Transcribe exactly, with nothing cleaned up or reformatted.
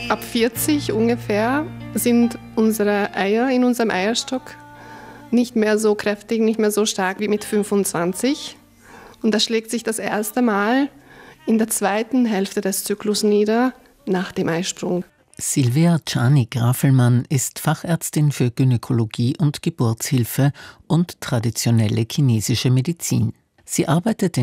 Ab vierzig ungefähr sind unsere Eier in unserem Eierstock nicht mehr so kräftig, nicht mehr so stark wie mit fünfundzwanzig. Und das schlägt sich das erste Mal in der zweiten Hälfte des Zyklus nieder, nach dem Eisprung. Silvia Czarnik-Raffelmann ist Fachärztin für Gynäkologie und Geburtshilfe und traditionelle chinesische Medizin. Sie arbeitet in